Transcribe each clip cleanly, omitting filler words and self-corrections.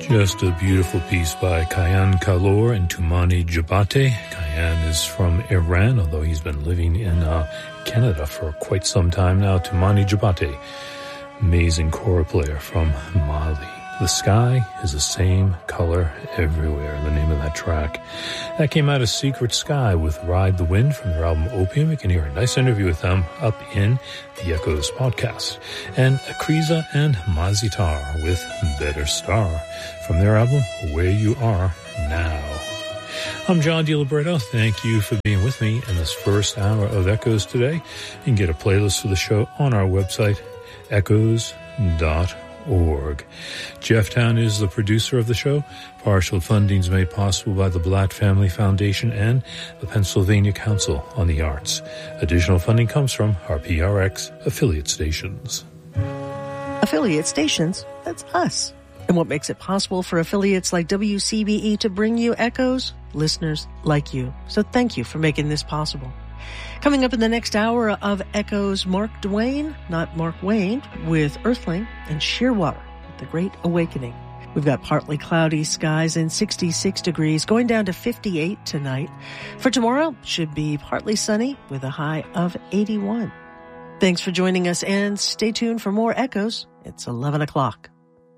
Just a beautiful piece by Kayan Kalor and Tumani Jabate. Kayan is from Iran, although he's been living in Canada for quite some time now. Tumani Jabate, amazing kora player from Mali. The Sky is the Same Color Everywhere, the name of that track. That came out of Secret Sky with Ride the Wind from their album Opium. You can hear a nice interview with them up in the Echoes podcast. And Akriza and Mazitar with Better Star from their album Where You Are Now. I'm John DiLiberto. Thank you for being with me in this first hour of Echoes today. You can get a playlist for the show on our website, echoes.org. Jeff Town is the producer of the show. Partial funding is made possible by the Blatt Family Foundation and the Pennsylvania Council on the Arts. Additional funding comes from our PRX affiliate stations. Affiliate stations? That's us. And what makes it possible for affiliates like WCBE to bring you Echoes? Listeners like you. So thank you for making this possible. Coming up in the next hour of Echoes, Mark Duane, not Mark Wayne, with Earthling and Shearwater, The Great Awakening. We've got partly cloudy skies and 66 degrees, going down to 58 tonight. For tomorrow, should be partly sunny with a high of 81. Thanks for joining us, and stay tuned for more Echoes. It's 11 o'clock.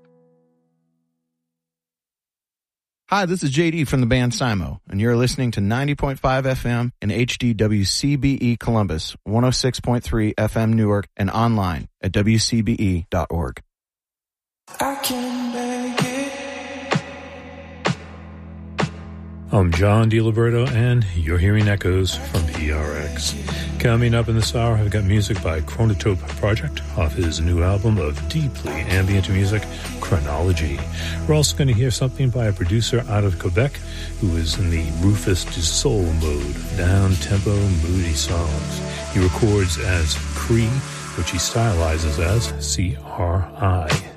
Hi, this is JD from the band Simo, and you're listening to 90.5 FM and HDWCBE Columbus, 106.3 FM Newark, and online at WCBE.org. I can make it. I'm John DiLiberto, and you're hearing Echoes from PRX. Coming up in this hour, I've got music by Chronotope Project off his new album of deeply ambient music, Chronology. We're also going to hear something by a producer out of Quebec who is in the Rufus du Sol mode, down-tempo, moody songs. He records as Cree, which he stylizes as CRI.